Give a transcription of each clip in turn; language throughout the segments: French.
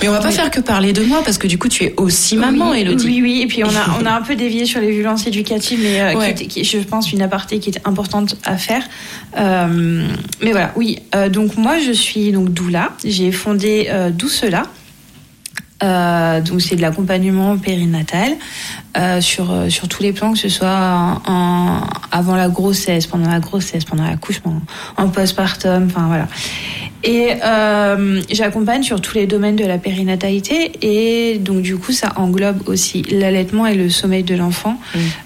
Mais on va pas faire que parler de moi, parce que du coup, tu es aussi maman, Élodie. Oui. Et puis, on a un peu dévié sur les violences éducatives, mais qui, je pense, une aparté qui est importante à faire. Mais voilà, oui. Donc, moi, je suis donc doula. J'ai fondé Doucela. Donc c'est de l'accompagnement périnatal sur tous les plans, que ce soit avant la grossesse, pendant l'accouchement, en postpartum, enfin voilà. Et j'accompagne sur tous les domaines de la périnatalité, et donc du coup ça englobe aussi l'allaitement et le sommeil de l'enfant,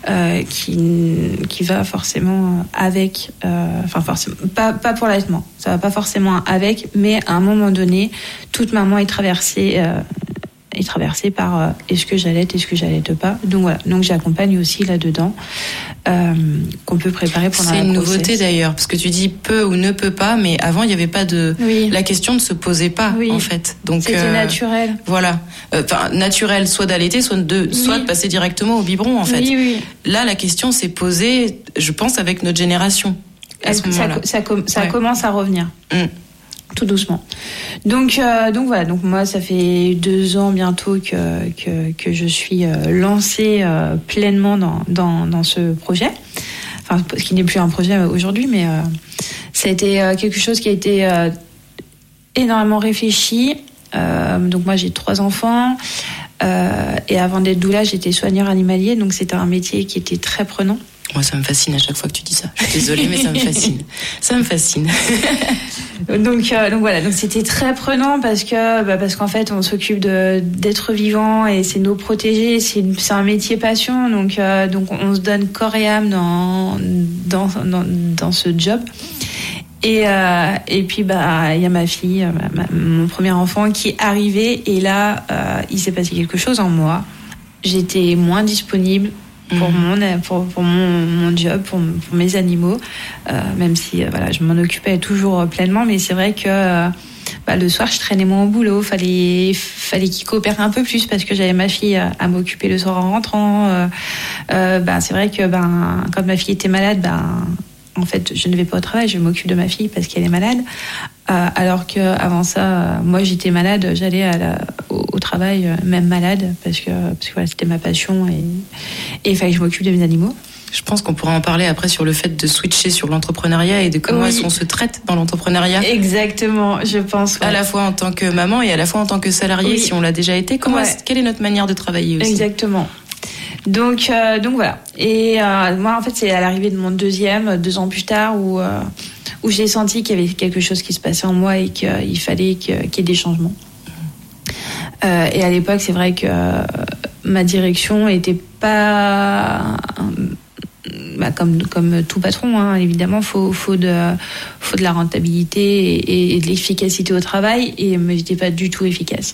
qui va forcément avec, forcément pas pour l'allaitement, ça va pas forcément avec, mais à un moment donné toute maman est traversée par est-ce que j'allaite, est-ce que j'allaite pas. Donc voilà, donc j'accompagne aussi là-dedans, qu'on peut préparer pendant la grossesse. C'est une nouveauté d'ailleurs, parce que tu dis peut ou ne peut pas, mais avant il n'y avait pas la question ne se posait pas en fait. Donc c'était naturel. Voilà, naturel, soit d'allaiter, soit de passer directement au biberon en fait. Oui. Là la question s'est posée, je pense, avec notre génération. Ça commence à revenir. Tout doucement. Donc voilà. Donc moi, ça fait 2 ans bientôt que je suis lancée pleinement dans ce projet. Enfin, ce qui n'est plus un projet aujourd'hui, mais ça a été quelque chose qui a été énormément réfléchi. Donc moi, j'ai 3 enfants. Et avant d'être doula, j'étais soigneur animalier. Donc c'était un métier qui était très prenant. Moi, ça me fascine à chaque fois que tu dis ça. Je suis désolée, mais ça me fascine. Ça me fascine. Donc voilà, donc c'était très prenant parce qu'en fait, on s'occupe d'êtres vivants et c'est nos protégés. C'est un métier passion, donc on se donne corps et âme dans ce job. Et puis il y a ma fille, mon premier enfant qui est arrivé, et là il s'est passé quelque chose en moi. J'étais moins disponible pour mon job, pour mes animaux, même si je m'en occupais toujours pleinement, mais c'est vrai que le soir je traînais moins au boulot, fallait qu'il coopère un peu plus parce que j'avais ma fille à m'occuper le soir en rentrant. C'est vrai que quand ma fille était malade, en fait je ne vais pas au travail, je m'occupe de ma fille parce qu'elle est malade. Alors qu'avant ça, moi j'étais malade, j'allais au travail même malade parce que voilà, c'était ma passion, et il fallait que je m'occupe de mes animaux. Je pense qu'on pourra en parler après sur le fait de switcher sur l'entrepreneuriat et de comment est-ce qu'on se traite dans l'entrepreneuriat. Exactement, je pense. Ouais. À la fois en tant que maman et à la fois en tant que salariée, si on l'a déjà été. Quelle est notre manière de travailler aussi? Exactement. Donc voilà. Et moi, en fait, c'est à l'arrivée de mon 2 ans plus tard où j'ai senti qu'il y avait quelque chose qui se passait en moi et qu'il fallait qu'il y ait des changements. Et à l'époque, c'est vrai que ma direction était pas comme tout patron, évidemment, faut de la rentabilité et de l'efficacité au travail, et mais j'étais pas du tout efficace.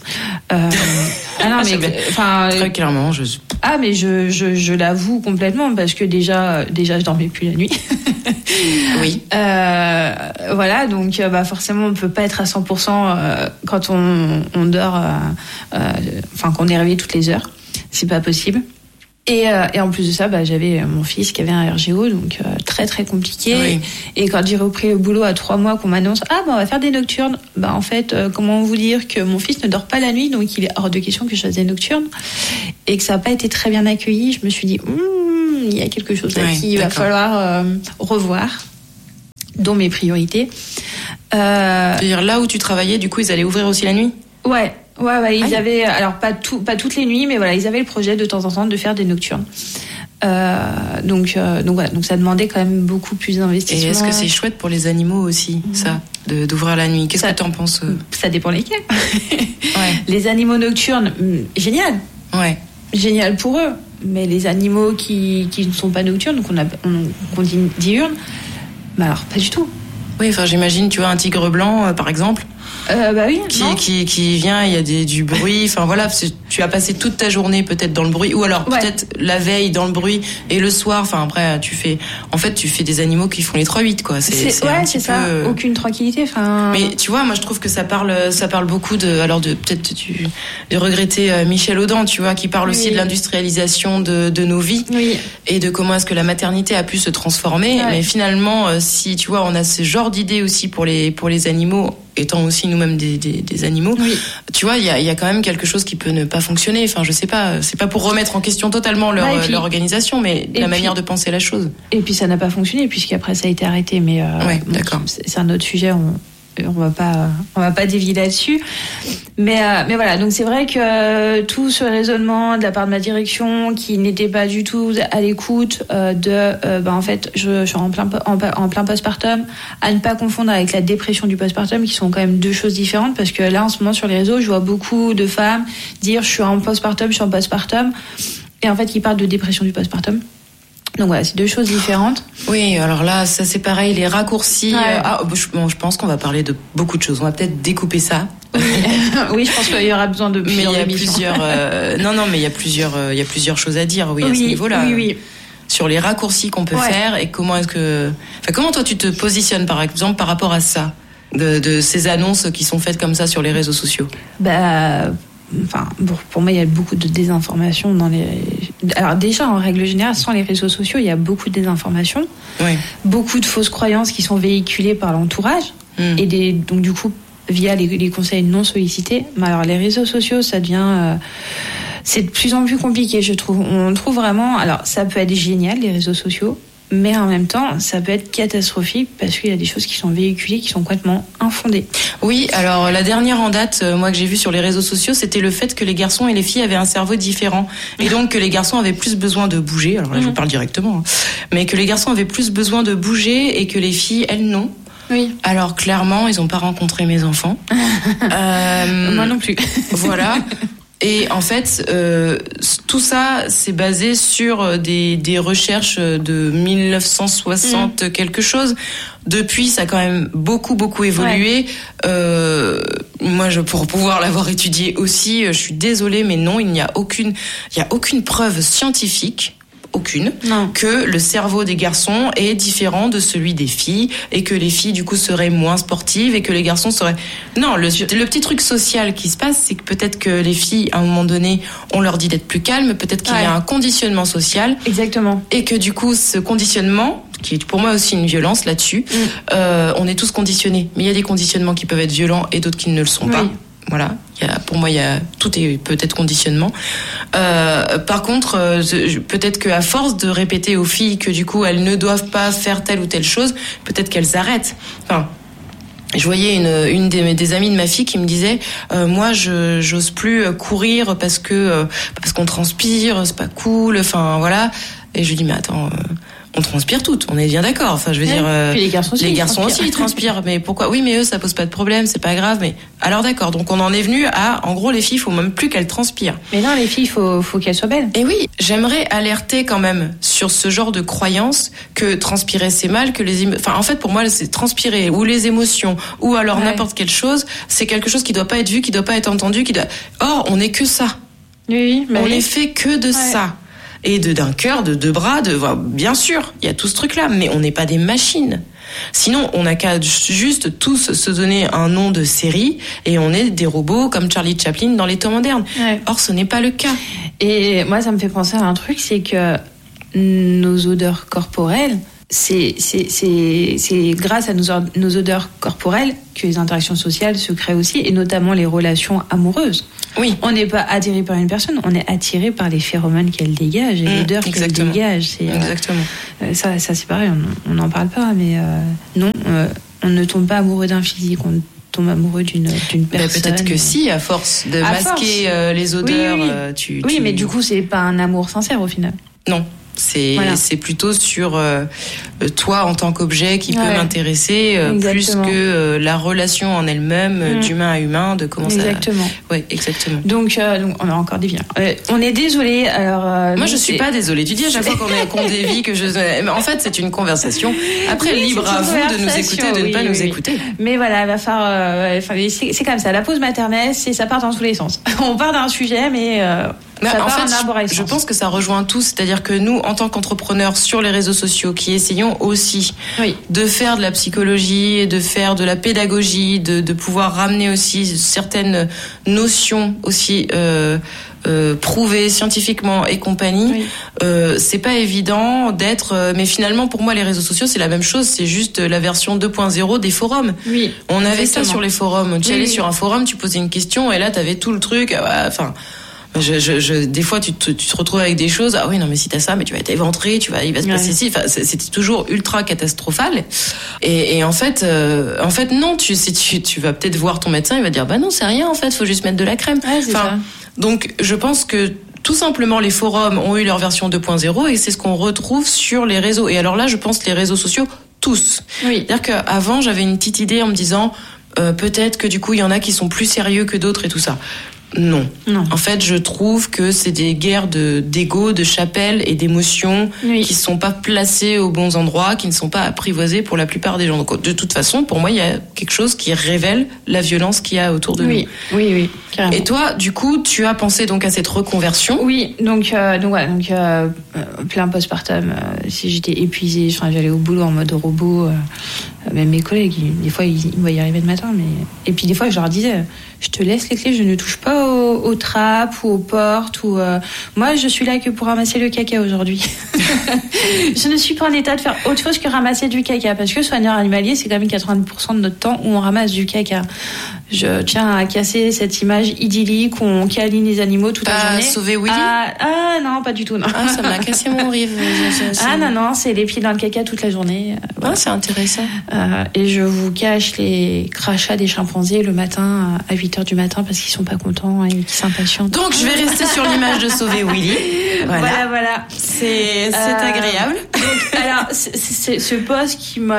Très clairement, mais je l'avoue complètement, parce que déjà je dormais plus la nuit. Oui. Voilà, donc forcément on peut pas être à 100% quand on dort, qu'on est réveillé toutes les heures, c'est pas possible. Et en plus de ça, j'avais mon fils qui avait un RGO, donc très très compliqué. Oui. Et quand j'ai repris le boulot à 3 mois, qu'on m'annonce on va faire des nocturnes, en fait, comment vous dire que mon fils ne dort pas la nuit, donc il est hors de question que je fasse des nocturnes, et que ça n'a pas été très bien accueilli. Je me suis dit il y a quelque chose là qu'il va falloir revoir, dont mes priorités. C'est-à-dire là où tu travaillais, du coup, ils allaient ouvrir aussi la nuit? Ouais, ils avaient, alors pas toutes les nuits, mais voilà, ils avaient le projet de temps en temps de faire des nocturnes. Donc ça demandait quand même beaucoup plus d'investissement. Et est-ce que c'est chouette pour les animaux aussi, ça, d'ouvrir la nuit? Qu'est-ce que t'en penses? Ça dépend lesquels. Les animaux nocturnes, génial. Ouais. Génial pour eux. Mais les animaux qui ne sont pas nocturnes, qu'on dit diurnes, alors pas du tout. Oui, j'imagine, tu vois, un tigre blanc, par exemple. Oui, qui vient, il y a du bruit, tu as passé toute ta journée peut-être dans le bruit, ou alors peut-être la veille dans le bruit, et le soir, après tu fais des animaux qui font les 3-8, quoi. C'est ça, aucune tranquillité, Mais tu vois, moi je trouve que ça parle beaucoup de regretter Michel Audin, tu vois, qui parle aussi de l'industrialisation de nos vies, et de comment est-ce que la maternité a pu se transformer, mais finalement, si tu vois, on a ce genre d'idées aussi pour les animaux étant aussi nous-mêmes des animaux, tu vois, il y a quand même quelque chose qui peut ne pas fonctionner. Enfin, je sais pas, c'est pas pour remettre en question totalement leur organisation, mais la manière de penser la chose. Et puis ça n'a pas fonctionné puisqu'après ça a été arrêté, mais d'accord. C'est un autre sujet. On va pas dévier là-dessus, mais voilà. Donc c'est vrai que tout ce raisonnement de la part de ma direction qui n'était pas du tout à l'écoute en fait je suis en plein postpartum, à ne pas confondre avec la dépression du postpartum, qui sont quand même deux choses différentes, parce que là en ce moment sur les réseaux je vois beaucoup de femmes dire je suis en postpartum, et en fait qui parlent de dépression du postpartum. Donc voilà, c'est deux choses différentes. Oui, alors là, ça c'est pareil, les raccourcis. Je pense qu'on va parler de beaucoup de choses. On va peut-être découper ça. Oui, je pense qu'il y aura besoin de plusieurs. Mais il y a plusieurs. Mais il y a plusieurs choses à dire. Oui, à ce niveau-là. Oui. Sur les raccourcis qu'on peut faire et comment comment toi tu te positionnes par exemple par rapport à ça, de ces annonces qui sont faites comme ça sur les réseaux sociaux. Pour moi, il y a beaucoup de désinformation dans les. Alors déjà, en règle générale, sans les réseaux sociaux, il y a beaucoup de désinformation, beaucoup de fausses croyances qui sont véhiculées par l'entourage et donc du coup via les conseils non sollicités. Mais alors les réseaux sociaux, ça devient c'est de plus en plus compliqué, je trouve. On trouve vraiment. Alors ça peut être génial, les réseaux sociaux. Mais en même temps, ça peut être catastrophique parce qu'il y a des choses qui sont véhiculées qui sont complètement infondées. Oui, alors la dernière en date, moi que j'ai vue sur les réseaux sociaux, c'était le fait que les garçons et les filles avaient un cerveau différent. Et donc que les garçons avaient plus besoin de bouger, alors là je parle directement, mais que les garçons avaient plus besoin de bouger et que les filles, elles, non. Oui. Alors clairement, ils n'ont pas rencontré mes enfants. Moi non plus. Voilà. Et en fait, tout ça, c'est basé sur des recherches de 1960 quelque chose. Depuis, ça a quand même beaucoup évolué. Moi, pour pouvoir l'avoir étudié aussi, je suis désolée, mais non, il n'y a aucune preuve scientifique. Que le cerveau des garçons est différent de celui des filles et que les filles du coup seraient moins sportives et que les garçons seraient... Non, le petit truc social qui se passe, c'est que peut-être que les filles, à un moment donné, on leur dit d'être plus calmes, peut-être qu'il y a un conditionnement social. Exactement. Et que du coup, ce conditionnement, qui est pour moi aussi une violence là-dessus, on est tous conditionnés. Mais il y a des conditionnements qui peuvent être violents et d'autres qui ne le sont pas. Voilà, pour moi, tout est peut-être conditionnement. Par contre, peut-être qu'à force de répéter aux filles que du coup elles ne doivent pas faire telle ou telle chose, peut-être qu'elles arrêtent. Enfin, je voyais une des amies de ma fille qui me disait moi j'ose plus courir parce qu'on transpire, c'est pas cool. Enfin voilà. Et je lui dis mais attends. On transpire toutes, on est bien d'accord. Enfin, je veux dire, les garçons aussi, ils transpirent. Mais pourquoi ? Oui, mais eux, ça pose pas de problème, c'est pas grave. Mais alors d'accord. Donc on en est venu à, en gros, les filles, il faut même plus qu'elles transpirent. Mais non, les filles, faut qu'elles soient belles. Et oui, j'aimerais alerter quand même sur ce genre de croyance que transpirer c'est mal, que en fait, pour moi, c'est transpirer ou les émotions ou alors n'importe quelle chose, c'est quelque chose qui doit pas être vu, qui doit pas être entendu, Or, on n'est que ça. Oui, on n'est fait que de ça. Et d'un cœur, de deux bras, bien sûr, il y a tout ce truc-là, mais on n'est pas des machines. Sinon, on n'a qu'à juste tous se donner un nom de série et on est des robots comme Charlie Chaplin dans les temps modernes. Or, ce n'est pas le cas. Et moi, ça me fait penser à un truc, c'est que nos odeurs corporelles, c'est grâce à nos odeurs corporelles que les interactions sociales se créent aussi, et notamment les relations amoureuses. Oui. On n'est pas attiré par une personne, on est attiré par les phéromones qu'elle dégage et l'odeur qu'elle dégage. Exactement. Ça c'est pareil, on n'en parle pas, mais on ne tombe pas amoureux d'un physique, on tombe amoureux d'une personne. Peut-être que si, à force de masquer les odeurs, oui, mais du coup, c'est pas un amour sincère au final. Non. C'est plutôt sur toi en tant qu'objet qui peut m'intéresser plus que la relation en elle-même d'humain à humain, de comment exactement. Oui, exactement. Donc on a encore dévié. On est désolé. Alors moi je suis pas désolée. Tu dis à chaque fois qu'on dévie mais en fait c'est une conversation. Après libre à vous de nous écouter, de ne pas nous écouter. Mais voilà, va faire. C'est comme ça. La pause maternelle, ça part dans tous les sens. On part d'un sujet, mais Ça part en arborescence. Je pense que ça rejoint tout, c'est-à-dire que nous, en tant qu'entrepreneurs sur les réseaux sociaux, qui essayons aussi de faire de la psychologie, de faire de la pédagogie, de pouvoir ramener aussi certaines notions aussi prouvées scientifiquement et compagnie, c'est pas évident d'être... mais finalement, pour moi, les réseaux sociaux, c'est la même chose, c'est juste la version 2.0 des forums. Oui, on avait ça sur les forums. Tu allais sur un forum, tu posais une question, et là, t'avais tout le truc. Enfin... des fois, tu te retrouves avec des choses. Ah oui, non, mais si t'as ça, mais tu vas être éventré, il va se passer ci. Enfin, c'était toujours ultra catastrophal. Et en fait, non, tu vas peut-être voir ton médecin, il va dire, bah non, c'est rien, en fait, faut juste mettre de la crème. Ça. Donc, je pense que tout simplement, les forums ont eu leur version 2.0 et c'est ce qu'on retrouve sur les réseaux. Et alors là, je pense les réseaux sociaux, tous. C'est-à-dire qu'avant, j'avais une petite idée en me disant, peut-être que du coup, il y en a qui sont plus sérieux que d'autres et tout ça. Non. En fait, je trouve que c'est des guerres d'ego, de chapelle et d'émotions qui sont pas placées aux bons endroits, qui ne sont pas apprivoisées pour la plupart des gens. Donc, de toute façon, pour moi, il y a quelque chose qui révèle la violence qu'il y a autour de nous. Oui, carrément. Et toi, du coup, tu as pensé donc à cette reconversion? Oui, donc plein postpartum. Si j'étais épuisée, j'allais au boulot en mode robot. Même mes collègues, des fois, ils me voyaient arriver le matin, et puis des fois, je leur disais, je te laisse les clés, je ne touche pas aux trappes ou aux portes. Moi, je suis là que pour ramasser le caca aujourd'hui. Je ne suis pas en état de faire autre chose que ramasser du caca, parce que soigneur animalier, c'est quand même 80% de notre temps où on ramasse du caca. Je tiens à casser cette image idyllique où on câline les animaux toute la journée. Sauver Willy? Non, pas du tout, non. Ça m'a cassé mon rêve. Non, c'est les pieds dans le caca toute la journée. Voilà. C'est intéressant. Et je vous cache les crachats des chimpanzés le matin à 8h du matin parce qu'ils sont pas contents et qu'ils s'impatientent. Donc je vais rester sur l'image de Sauver Willy. Voilà. C'est agréable. Donc, alors c'est ce poste qui m'a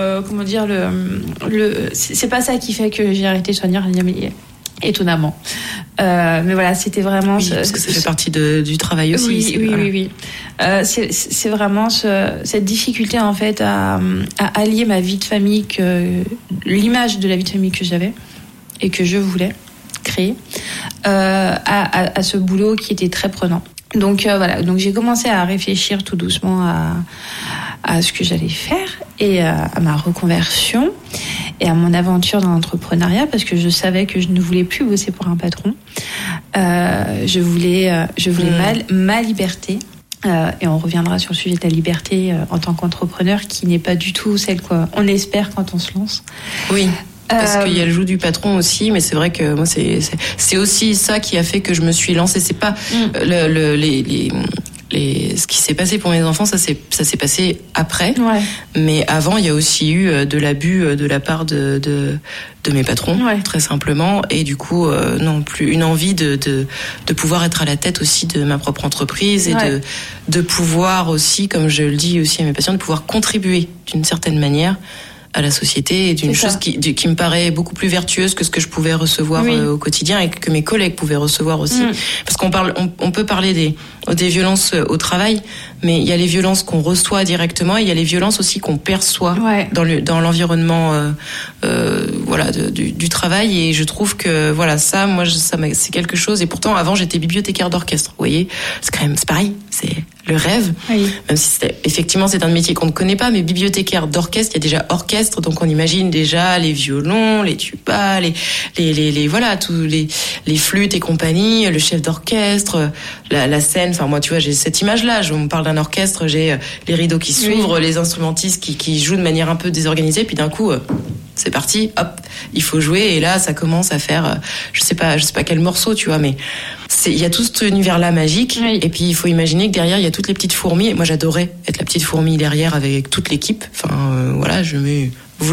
c'est pas ça qui fait que j'ai arrêté de soigner animalier. Étonnamment. Mais voilà, c'était vraiment... parce que ça fait partie du travail aussi. Oui. C'est vraiment cette difficulté, en fait, à allier ma vie de famille, l'image de la vie de famille que j'avais et que je voulais créer, à ce boulot qui était très prenant. Donc donc j'ai commencé à réfléchir tout doucement à ce que j'allais faire et à ma reconversion et à mon aventure dans l'entrepreneuriat, parce que je savais que je ne voulais plus bosser pour un patron. Je voulais ma liberté. Et on reviendra sur le sujet de la liberté en tant qu'entrepreneur, qui n'est pas du tout celle qu'on espère quand on se lance. Oui. Parce qu'il y a le joug du patron aussi, mais c'est vrai que moi c'est aussi ça qui a fait que je me suis lancée. C'est pas ce qui s'est passé pour mes enfants, ça s'est passé après. Mais avant, il y a aussi eu de l'abus de la part de mes patrons, très simplement. Et du coup, non plus une envie de pouvoir être à la tête aussi de ma propre entreprise et de pouvoir aussi, comme je le dis aussi à mes patients, de pouvoir contribuer d'une certaine manière à la société, et d'une chose qui me paraît beaucoup plus vertueuse que ce que je pouvais recevoir au quotidien et que mes collègues pouvaient recevoir aussi. Parce on peut parler des violences au travail, mais il y a les violences qu'on reçoit directement et il y a les violences aussi qu'on perçoit dans l'environnement du travail. Et je trouve que ça, c'est quelque chose. Et pourtant, avant, j'étais bibliothécaire d'orchestre. Vous voyez, c'est pareil, c'est le rêve. Même si effectivement c'est un métier qu'on ne connaît pas, mais bibliothécaire d'orchestre, il y a déjà orchestre, donc on imagine déjà les violons, les tubas, tous les flûtes et compagnie, le chef d'orchestre, la scène. Enfin moi, tu vois, j'ai cette image-là. On me parle d'un orchestre, j'ai les rideaux qui s'ouvrent, les instrumentistes qui jouent de manière un peu désorganisée, puis d'un coup, c'est parti, hop, il faut jouer, et là ça commence à faire, je sais pas quel morceau, tu vois, mais il y a tout cet univers-là magique, et puis il faut imaginer que derrière il y a toutes les petites fourmis. Et moi j'adorais être la petite fourmi derrière avec toute l'équipe. Enfin je me